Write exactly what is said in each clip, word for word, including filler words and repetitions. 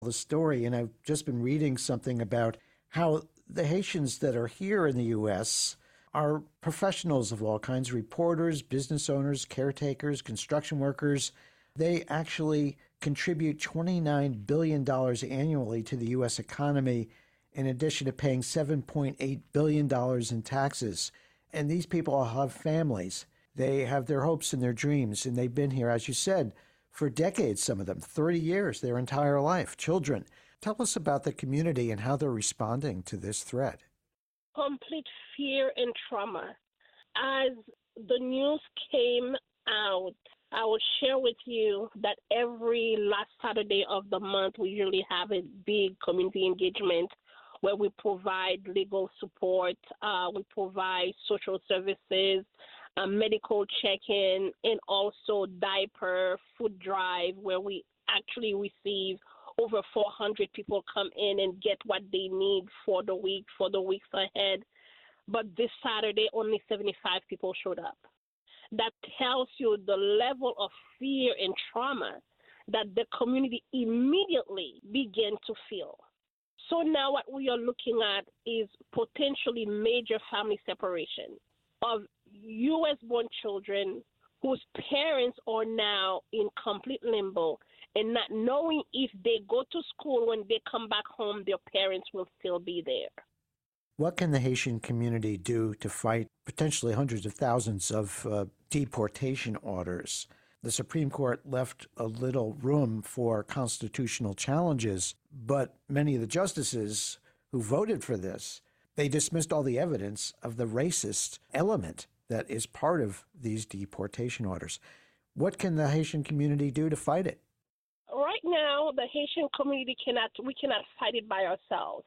the story, and I've just been reading something about how the Haitians that are here in the U S are professionals of all kinds, reporters, business owners, caretakers, construction workers. They actually contribute twenty-nine billion dollars annually to the U S economy, in addition to paying seven point eight billion dollars in taxes. And these people all have families. They have their hopes and their dreams, and they've been here, as you said, for decades, some of them, thirty years, their entire life, children. Tell us about the community and how they're responding to this threat. Complete fear and trauma. As the news came out, I will share with you that every last Saturday of the month, we usually have a big community engagement where we provide legal support, uh, we provide social services, uh, medical check-in, and also diaper, food drive, where we actually receive over four hundred people come in and get what they need for the week, for the weeks ahead. But this Saturday, only seventy-five people showed up. That tells you the level of fear and trauma that the community immediately began to feel. So now what we are looking at is potentially major family separation of U S-born children whose parents are now in complete limbo and not knowing if they go to school, when they come back home, their parents will still be there. What can the Haitian community do to fight potentially hundreds of thousands of uh, deportation orders? The Supreme Court left a little room for constitutional challenges, but many of the justices who voted for this, they dismissed all the evidence of the racist element that is part of these deportation orders. What can the Haitian community do to fight it? Right now, the Haitian community cannot, we cannot fight it by ourselves.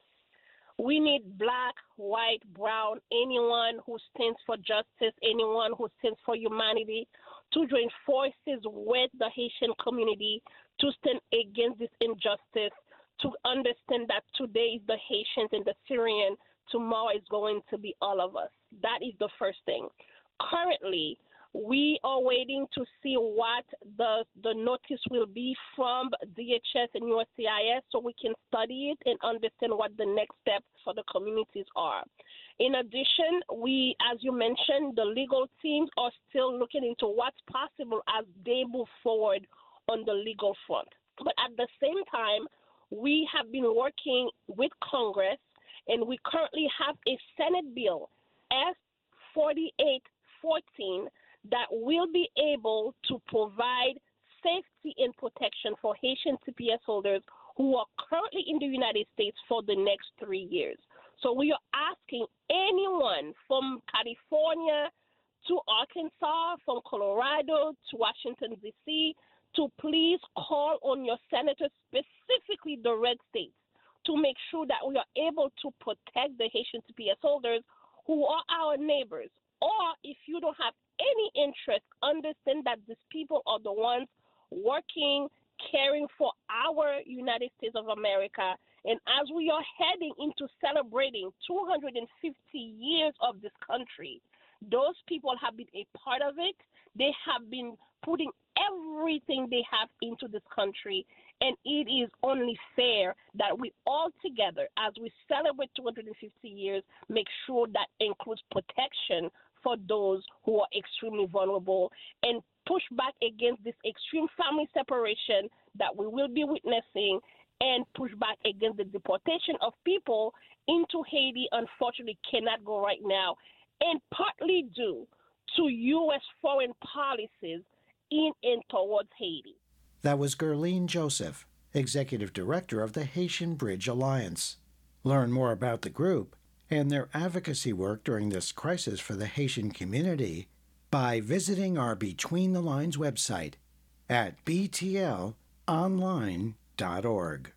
We need black, white, brown, anyone who stands for justice, anyone who stands for humanity, to join forces with the Haitian community to stand against this injustice, to understand that today is the Haitians and the Syrian, tomorrow is going to be all of us. That is the first thing. Currently, we are waiting to see what the the notice will be from D H S and U S C I S so we can study it and understand what the next steps for the communities are. In addition, we, as you mentioned, the legal teams are still looking into what's possible as they move forward on the legal front. But at the same time, we have been working with Congress, and we currently have a Senate bill, S forty-eight fourteen, that will be able to provide safety and protection for Haitian C P S holders who are currently in the United States for the next three years. So we are asking anyone from California to Arkansas, from Colorado to Washington, D C, to please call on your senators, specifically the red states, to make sure that we are able to protect the Haitian C P S holders who are our neighbors. Or if you don't have any interest, understand that these people are the ones working, caring for our United States of America. And as we are heading into celebrating two hundred fifty years of this country, those people have been a part of it. They have been putting everything they have into this country. And it is only fair that we all together, as we celebrate two hundred fifty years, make sure that includes protection for those who are extremely vulnerable and push back against this extreme family separation that we will be witnessing, and push back against the deportation of people into Haiti, unfortunately cannot go right now, and partly due to U S foreign policies in and towards Haiti. That was Guerline Joseph, Executive Director of the Haitian Bridge Alliance. Learn more about the group and their advocacy work during this crisis for the Haitian community by visiting our Between the Lines website at b t l online dot org.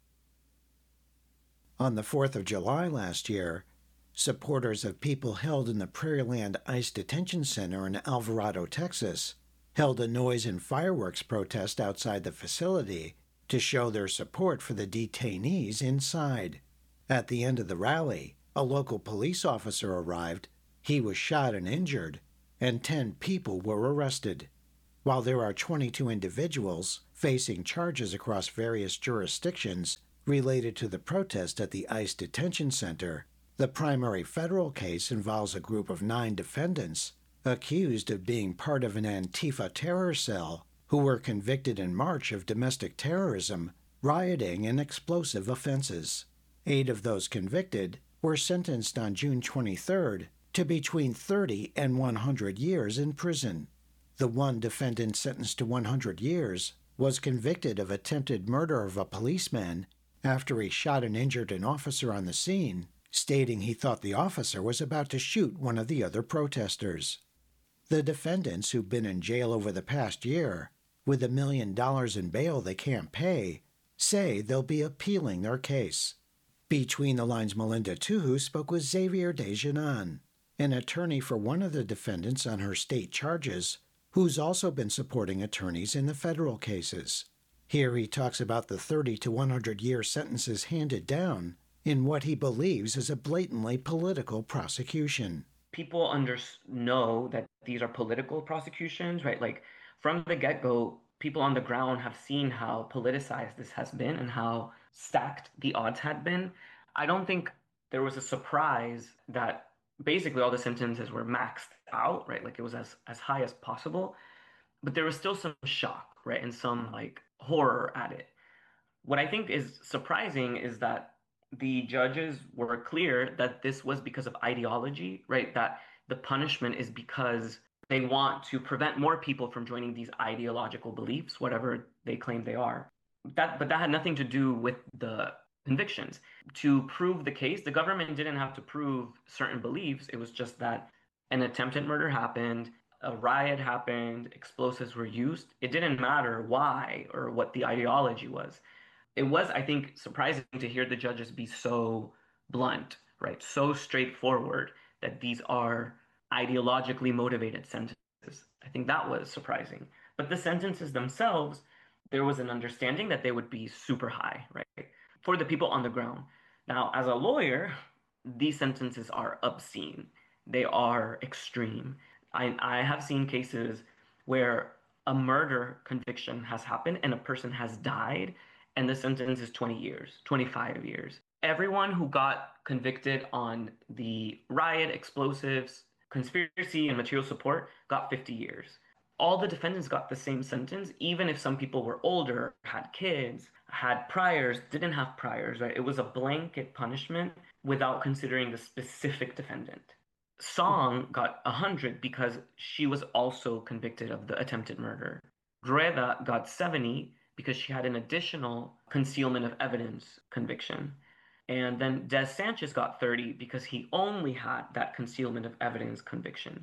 On the fourth of July last year, supporters of people held in the Prairieland ICE Detention Center in Alvarado, Texas, held a noise and fireworks protest outside the facility to show their support for the detainees inside. At the end of the rally, a local police officer arrived. He was shot and injured, and ten people were arrested. While there are twenty-two individuals, facing charges across various jurisdictions related to the protest at the ICE detention center. The primary federal case involves a group of nine defendants accused of being part of an Antifa terror cell who were convicted in March of domestic terrorism, rioting, and explosive offenses. Eight of those convicted were sentenced on June twenty-third to between thirty and one hundred years in prison. The one defendant sentenced to one hundred years was convicted of attempted murder of a policeman after he shot and injured an officer on the scene, stating he thought the officer was about to shoot one of the other protesters. The defendants, who've been in jail over the past year, with a million dollars in bail they can't pay, say they'll be appealing their case. Between the Lines' Melinda Tuhu spoke with Xavier Dejanon, an attorney for one of the defendants on her state charges, who's also been supporting attorneys in the federal cases. Here he talks about the thirty to one hundred year sentences handed down in what he believes is a blatantly political prosecution. People under know that these are political prosecutions, right? Like from the get-go, people on the ground have seen how politicized this has been and how stacked the odds had been. I don't think there was a surprise that basically all the sentences were maxed out, right? Like it was as, as high as possible, but there was still some shock, right? And some like horror at it. What I think is surprising is that the judges were clear that this was because of ideology, right? That the punishment is because they want to prevent more people from joining these ideological beliefs, whatever they claim they are. That, but that had nothing to do with the convictions. To prove the case, the government didn't have to prove certain beliefs. It was just that an attempted murder happened, a riot happened, explosives were used. It didn't matter why or what the ideology was. It was, I think, surprising to hear the judges be so blunt, right? So straightforward that these are ideologically motivated sentences. I think that was surprising. But the sentences themselves, there was an understanding that they would be super high, right? For the people on the ground. Now, as a lawyer, these sentences are obscene. They are extreme. I, I have seen cases where a murder conviction has happened and a person has died, and the sentence is twenty years, twenty-five years. Everyone who got convicted on the riot, explosives, conspiracy, and material support got fifty years. All the defendants got the same sentence, even if some people were older, had kids, had priors, didn't have priors, right? It was a blanket punishment without considering the specific defendant. Song got one hundred because she was also convicted of the attempted murder. Rueda got seventy because she had an additional concealment of evidence conviction. And then Des Sanchez got thirty because he only had that concealment of evidence conviction.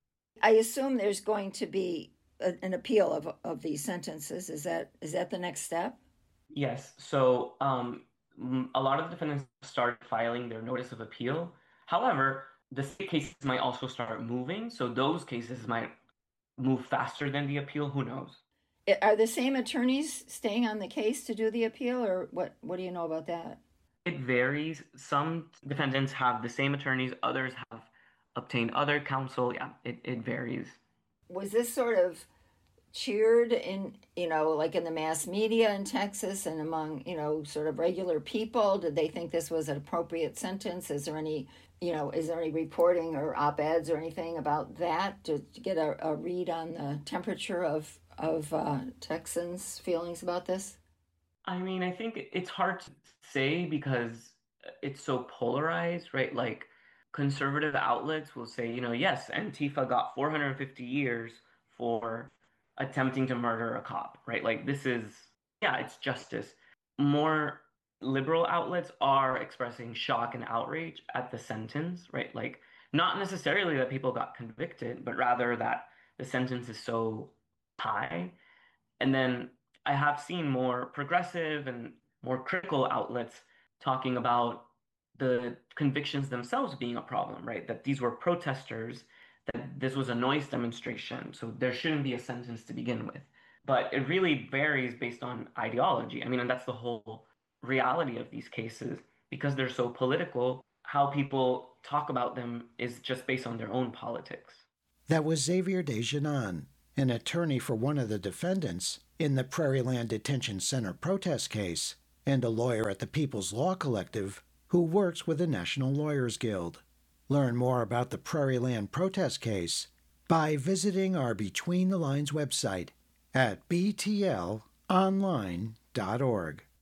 I assume there's going to be a, an appeal of, of these sentences. Is that is that the next step? Yes. So um, a lot of the defendants started filing their notice of appeal. However, the state cases might also start moving. So those cases might move faster than the appeal. Who knows? Are the same attorneys staying on the case to do the appeal, or what, what do you know about that? It varies. Some defendants have the same attorneys. Others have obtained other counsel. Yeah, it, it varies. Was this sort of cheered in, you know, like in the mass media in Texas and among, you know, sort of regular people? Did they think this was an appropriate sentence? Is there any, you know, is there any reporting or op-eds or anything about that to, to get a, a read on the temperature of, of uh, Texans' feelings about this? I mean, I think it's hard to say because it's so polarized, right? Like conservative outlets will say, you know, yes, Antifa got four hundred fifty years for attempting to murder a cop, right? Like this is, yeah, it's justice. More liberal outlets are expressing shock and outrage at the sentence, right? Like not necessarily that people got convicted, but rather that the sentence is so high. And then I have seen more progressive and more critical outlets talking about the convictions themselves being a problem, right? That these were protesters, that this was a noise demonstration, so there shouldn't be a sentence to begin with. But it really varies based on ideology. I mean, and that's the whole reality of these cases. Because they're so political, how people talk about them is just based on their own politics. That was Xavier Dejanon, an attorney for one of the defendants in the Prairieland Detention Center protest case, and a lawyer at the People's Law Collective who works with the National Lawyers Guild. Learn more about the Prairieland protest case by visiting our Between the Lines website at b t l online dot org.